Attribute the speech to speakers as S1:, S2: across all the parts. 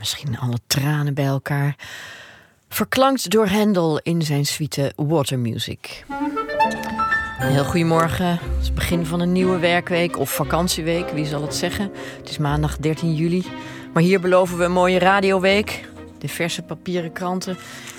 S1: misschien alle tranen bij elkaar. Verklankt door Handel in zijn suite Water Music. Een heel goedemorgen. Het is het begin van een nieuwe werkweek of vakantieweek, wie zal het zeggen. Het is maandag 13 juli. Maar hier beloven we een mooie radioweek. De verse papieren kranten,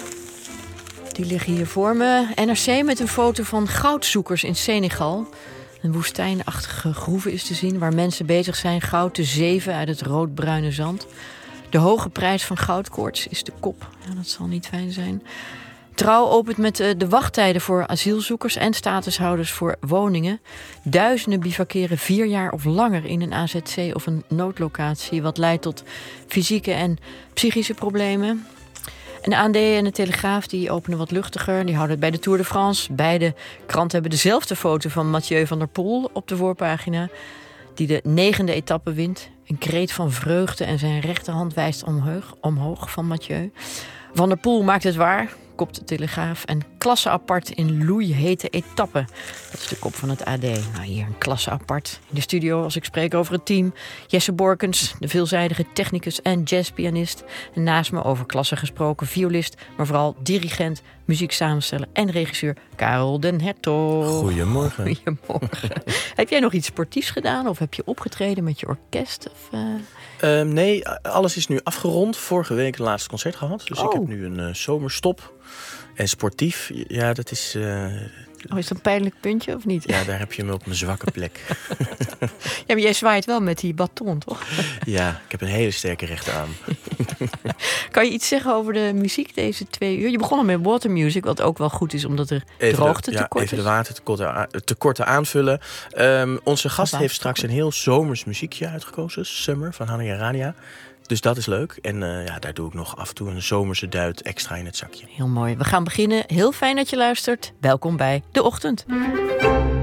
S1: die liggen hier voor me. NRC met een foto van goudzoekers in Senegal. Een woestijnachtige groeve is te zien waar mensen bezig zijn goud te zeven uit het roodbruine zand. De hoge prijs van goudkoorts is de kop. Ja, dat zal niet fijn zijn. Trouw opent met de wachttijden voor asielzoekers en statushouders voor woningen. Duizenden bivakeren 4 jaar of langer in een AZC of een noodlocatie, wat leidt tot fysieke en psychische problemen. En de AND en de Telegraaf die openen wat luchtiger. Die houden het bij de Tour de France. Beide kranten hebben dezelfde foto van Mathieu van der Poel op de voorpagina, die de 9e etappe wint. Een kreet van vreugde en zijn rechterhand wijst omhoog van Mathieu. Van der Poel maakt het waar, kopt de Telegraaf. En klasse apart in loeihete etappen. Dat is de kop van het AD. Nou, hier een klasse apart. In de studio als ik spreek over het team. Jesse Borkens, de veelzijdige technicus en jazzpianist. En naast me over klasse gesproken violist, maar vooral dirigent, muzieksamensteller en regisseur Karel den Hertog.
S2: Goedemorgen.
S1: Goedemorgen. Heb jij nog iets sportiefs gedaan of heb je opgetreden met je orkest? Of,
S2: Nee, alles is nu afgerond. Vorige week het laatste concert gehad. Dus ik heb nu een zomerstop. En sportief, ja, dat is...
S1: is dat een pijnlijk puntje of niet?
S2: Ja, daar heb je me op mijn zwakke plek.
S1: Ja, maar jij zwaait wel met die baton, toch?
S2: Ja, ik heb een hele sterke rechterarm.
S1: Kan je iets zeggen over de muziek deze 2 uur? Je begon al met Water Music, wat ook wel goed is, omdat er droogte tekort is.
S2: Even de watertekorten aanvullen. Onze gast heeft straks een heel zomers muziekje uitgekozen. Summer van Hania Rania. Dus dat is leuk. En daar doe ik nog af en toe een zomerse duit extra in het zakje.
S1: Heel mooi. We gaan beginnen. Heel fijn dat je luistert. Welkom bij De Ochtend.